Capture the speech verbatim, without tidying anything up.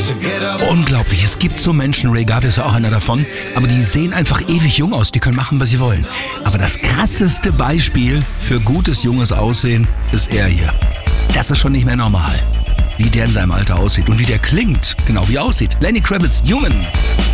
Unglaublich, es gibt so Menschen, Ray Garvey ist ja auch einer davon, aber die sehen einfach ewig jung aus, die können machen, was sie wollen. Aber das krasseste Beispiel für gutes, junges Aussehen ist er hier. Das ist schon nicht mehr normal, wie der in seinem Alter aussieht und wie der klingt, genau wie er aussieht. Lenny Kravitz, Human.